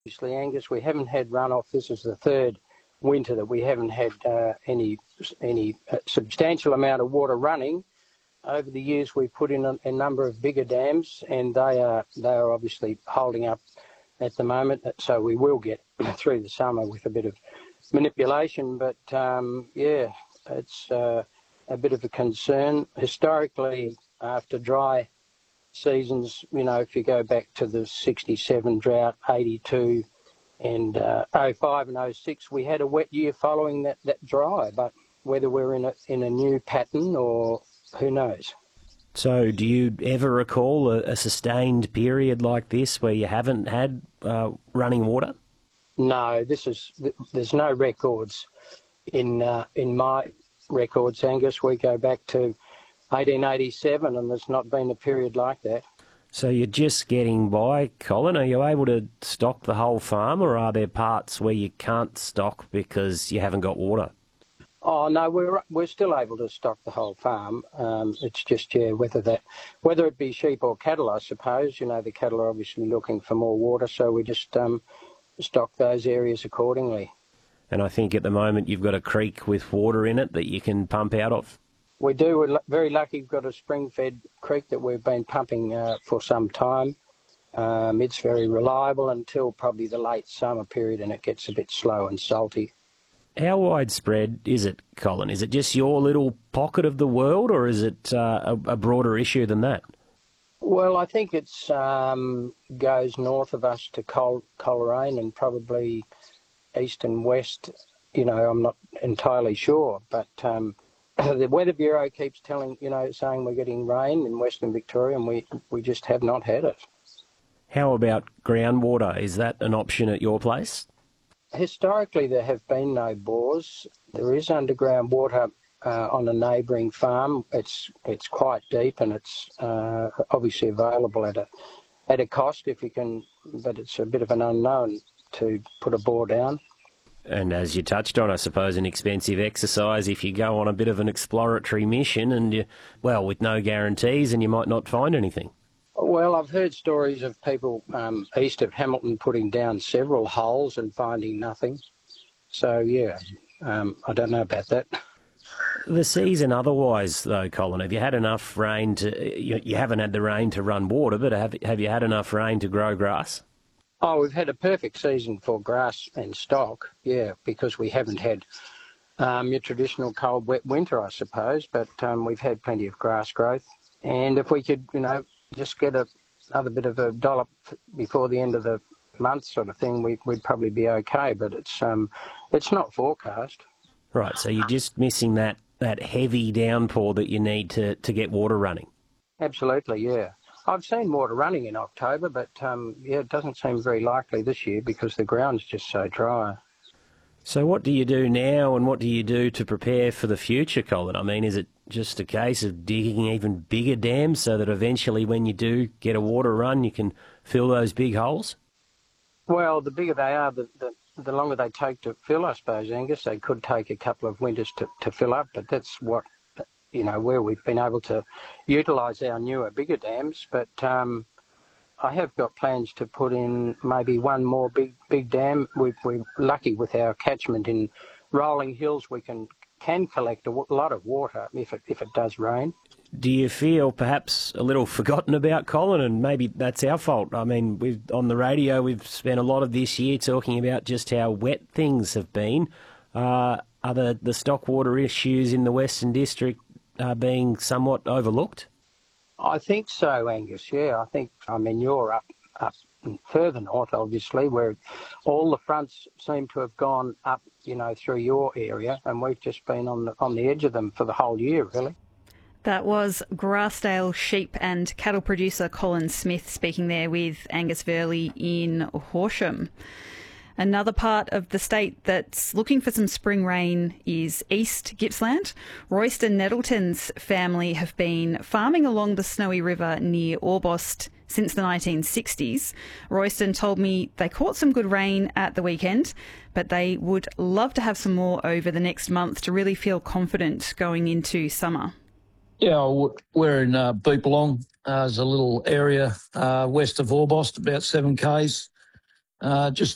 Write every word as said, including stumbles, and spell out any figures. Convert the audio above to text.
Obviously, Angus, we haven't had runoff. This is the third winter that we haven't had uh, any any uh, substantial amount of water running. Over the years, we've put in a, a number of bigger dams, and they are they are obviously holding up at the moment. So we will get through the summer with a bit of manipulation. But um, yeah, it's uh, a bit of a concern. Historically, after dry seasons, you know, if you go back to the sixty-seven drought, eighty-two, and uh, oh five and oh six, we had a wet year following that, that dry. But whether we're in a in a new pattern or who knows. So do you ever recall a, a sustained period like this where you haven't had uh, running water? No, this is there's no records in uh, in my records, Angus. We go back to eighteen eighty-seven, and there's not been a period like that. So you're just getting by, Colin. Are you able to stock the whole farm, or are there parts where you can't stock because you haven't got water? Oh no, we're we're still able to stock the whole farm. Um, it's just yeah, whether that whether it be sheep or cattle, I suppose. You know, the cattle are obviously looking for more water, so we just um, stock those areas accordingly. And I think at the moment you've got a creek with water in it that you can pump out of. We do. We're very lucky. We've got a spring-fed creek that we've been pumping uh, for some time. Um, it's very reliable until probably the late summer period, and it gets a bit slow and salty. How widespread is it, Colin? Is it just your little pocket of the world, or is it uh, a, a broader issue than that? Well, I think it's um, goes north of us to Col- Coleraine and probably east and west. You know, I'm not entirely sure, but um, the Weather Bureau keeps telling, you know, saying we're getting rain in Western Victoria, and we, we just have not had it. How about groundwater? Is that an option at your place? Historically, there have been no bores. There is underground water uh, on a neighbouring farm. It's it's quite deep, and it's uh, obviously available at a at a cost if you can, but it's a bit of an unknown to put a bore down. And as you touched on, I suppose an expensive exercise if you go on a bit of an exploratory mission and, you, well, with no guarantees, and you might not find anything. Well, I've heard stories of people um, east of Hamilton putting down several holes and finding nothing. So, yeah, um, I don't know about that. The season otherwise, though, Colin, have you had enough rain to... You, you haven't had the rain to run water, but have, have you had enough rain to grow grass? Oh, we've had a perfect season for grass and stock, yeah, because we haven't had um, your traditional cold, wet winter, I suppose, but um, we've had plenty of grass growth. And if we could, you know, just get a, another bit of a dollop before the end of the month sort of thing, we, we'd probably be okay, but it's um, it's not forecast. Right, so you're just missing that, that heavy downpour that you need to, to get water running. Absolutely, yeah. I've seen water running in October, but um, yeah, it doesn't seem very likely this year because the ground's just so dry. So what do you do now, and what do you do to prepare for the future, Colin? I mean, is it just a case of digging even bigger dams so that eventually when you do get a water run, you can fill those big holes? Well, the bigger they are, the, the, the longer they take to fill, I suppose, Angus. They could take a couple of winters to, to fill up, but that's what, you know, where we've been able to utilise our newer, bigger dams. But um, I have got plans to put in maybe one more big big dam. We've, we're lucky with our catchment in Rolling Hills. We can can collect a w- lot of water if it if it does rain. Do you feel perhaps a little forgotten about, Colin, and maybe that's our fault? I mean, we've on the radio we've spent a lot of this year talking about just how wet things have been. Uh, are the, the stock water issues in the Western District uh, being somewhat overlooked? I think so, Angus, yeah. I think, I mean, you're up, up further north, obviously, where all the fronts seem to have gone up, you know, through your area, and we've just been on the, on the edge of them for the whole year, really. That was Grassdale sheep and cattle producer Colin Smith speaking there with Angus Verley in Horsham. Another part of the state that's looking for some spring rain is East Gippsland. Royston Nettleton's family have been farming along the Snowy River near Orbost since the nineteen sixties. Royston told me they caught some good rain at the weekend, but they would love to have some more over the next month to really feel confident going into summer. Yeah, we're in uh, Beepalong. Uh, there's a little area uh, west of Orbost, about seven k's. Uh, just